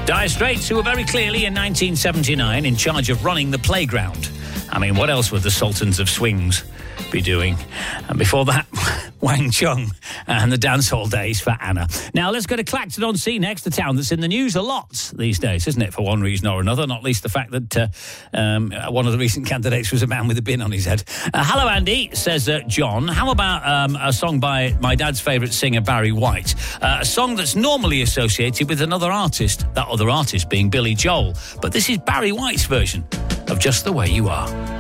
Dire Straits, who were very clearly in 1979 in charge of running the playground. I mean, what else would the Sultans of Swings be doing? And before that, Wang Chung and the dancehall days for Anna. Now, let's go to Clacton-on-Sea next, a town that's in the news a lot these days, isn't it, for one reason or another, not least the fact that one of the recent candidates was a man with a bin on his head. Hello, Andy, says John. How about a song by my dad's favourite singer, Barry White? A song that's normally associated with another artist, that other artist being Billy Joel. But this is Barry White's version of Just the Way You Are.